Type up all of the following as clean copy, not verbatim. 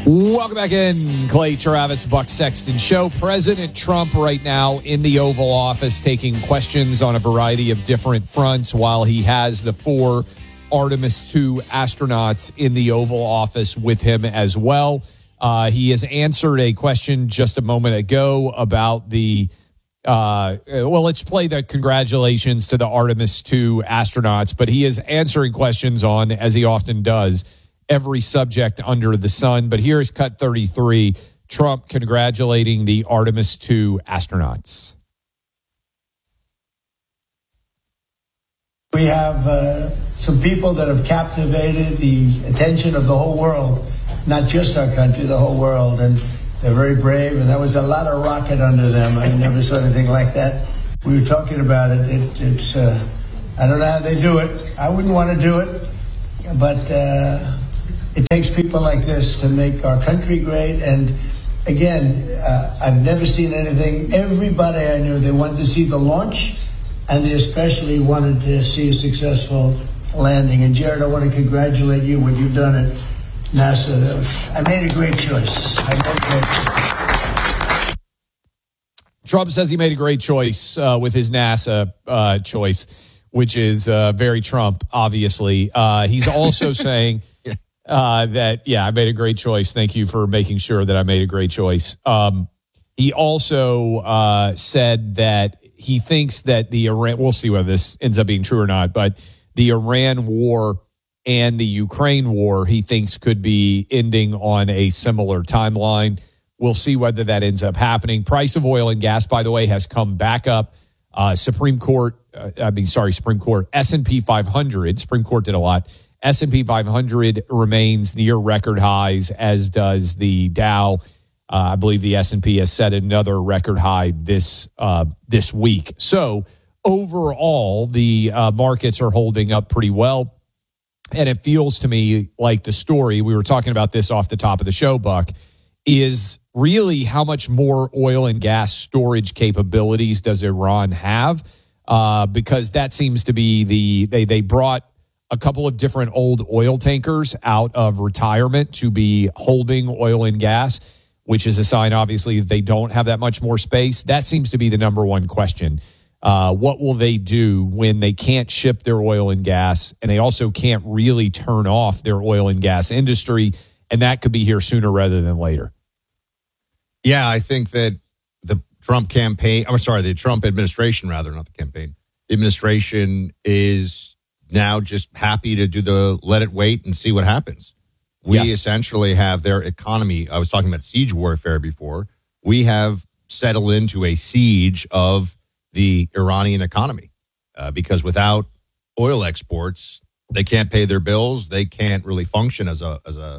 Welcome back in. Clay Travis, Buck Sexton Show. President Trump right now in the Oval Office taking questions on a variety of different fronts while he has the 4 Artemis II astronauts in the Oval Office with him as well. He has answered a question just a moment ago about the let's play the congratulations to the Artemis II astronauts, but he is answering questions on, as he often does, every subject under the sun. But here's cut 33, Trump congratulating the Artemis II astronauts. We have some people that have captivated the attention of the whole world, not just our country, the whole world. And they're very brave, and that was a lot of rocket under them. I never saw anything like that. We were talking about it. It's I don't know how they do it. I wouldn't want to do it, but it takes people like this to make our country great. And again, I've never seen anything. Everybody I knew, they wanted to see the launch, and they especially wanted to see a successful landing. And Jared, I want to congratulate you, what you've done at NASA. I made a great choice. Trump says he made a great choice with his NASA choice, which is very Trump, obviously. He's also saying that, I made a great choice. Thank you for making sure that I made a great choice. He also said that he thinks that the Iran, we'll see whether this ends up being true or not, but the Iran war and the Ukraine war, he thinks could be ending on a similar timeline. We'll see whether that ends up happening. Price of oil and gas, by the way, has come back up. Supreme Court, S&P 500, Supreme Court did a lot. S&P 500 remains near record highs, as does the Dow. I believe the S&P has set another record high this week. So overall, the markets are holding up pretty well. And it feels to me like the story, we were talking about this off the top of the show, Buck, is really how much more oil and gas storage capabilities does Iran have? Because that seems to be they brought a couple of different old oil tankers out of retirement to be holding oil and gas, which is a sign, obviously, that they don't have that much more space. That seems to be the number one question. What will they do when they can't ship their oil and gas, and they also can't really turn off their oil and gas industry? And that could be here sooner rather than later. Yeah, I think that the Trump administration, rather, not the campaign. The administration is now just happy to do the let it wait and see what happens. We essentially have their economy. I was talking about siege warfare before. We have settled into a siege of the Iranian economy because without oil exports, they can't pay their bills. They can't really function as a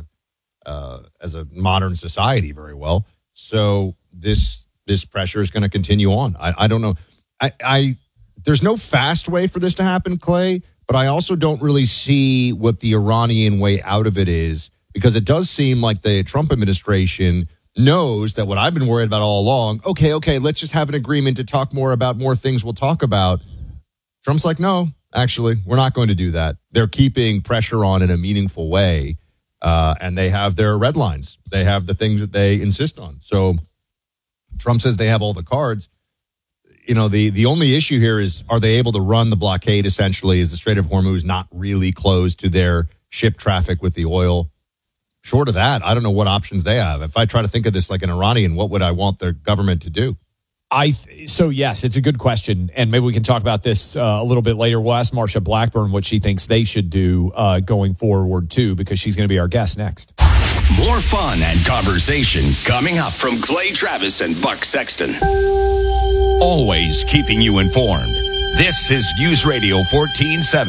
modern society very well. So this pressure is going to continue on. I don't know. There's no fast way for this to happen, Clay, but I also don't really see what the Iranian way out of it is, because it does seem like the Trump administration knows that what I've been worried about all along, okay, let's just have an agreement to talk more about more things we'll talk about. Trump's like, no, actually, we're not going to do that. They're keeping pressure on in a meaningful way, and they have their red lines. They have the things that they insist on. So Trump says they have all the cards. You know, the only issue here is, are they able to run the blockade, essentially? Is the Strait of Hormuz not really closed to their ship traffic with the oil? Short of that, I don't know what options they have. If I try to think of this like an Iranian, what would I want their government to do? So yes, it's a good question, and maybe we can talk about this a little bit later. We'll ask Marsha Blackburn what she thinks they should do going forward, too, because she's going to be our guest next. More fun and conversation coming up from Clay Travis and Buck Sexton. Always keeping you informed. This is News Radio 1470,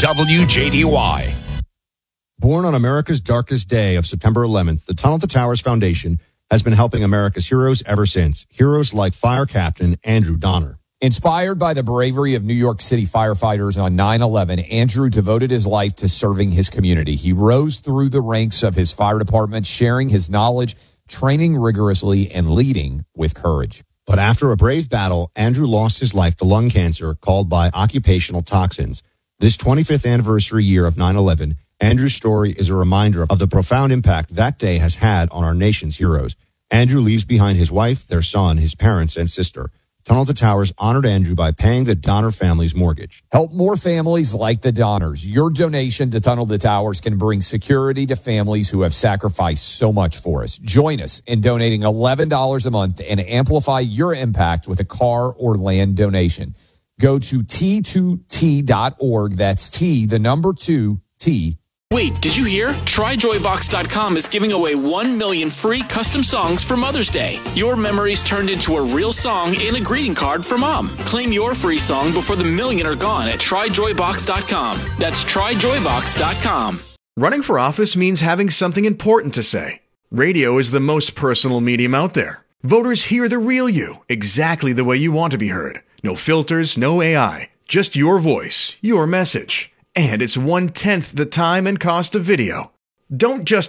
WJDY. Born on America's darkest day of September 11th, the Tunnel to Towers Foundation has been helping America's heroes ever since. Heroes like Fire Captain Andrew Donner. Inspired by the bravery of New York City firefighters on 9/11, Andrew devoted his life to serving his community. He rose through the ranks of his fire department, sharing his knowledge, training rigorously, and leading with courage. But after a brave battle, Andrew lost his life to lung cancer caused by occupational toxins. This 25th anniversary year of 9/11, Andrew's story is a reminder of the profound impact that day has had on our nation's heroes. Andrew leaves behind his wife, their son, his parents, and sister. Tunnel to Towers honored Andrew by paying the Donner family's mortgage. Help more families like the Donners. Your donation to Tunnel to Towers can bring security to families who have sacrificed so much for us. Join us in donating $11 a month and amplify your impact with a car or land donation. Go to T2T.org. That's T, the number 2, T. Wait, did you hear? TryJoyBox.com is giving away 1 million free custom songs for Mother's Day. Your memories turned into a real song and a greeting card for Mom. Claim your free song before the million are gone at TryJoyBox.com. That's TryJoyBox.com. Running for office means having something important to say. Radio is the most personal medium out there. Voters hear the real you, exactly the way you want to be heard. No filters, no AI, just your voice, your message. And it's 1/10 the time and cost of video. Don't just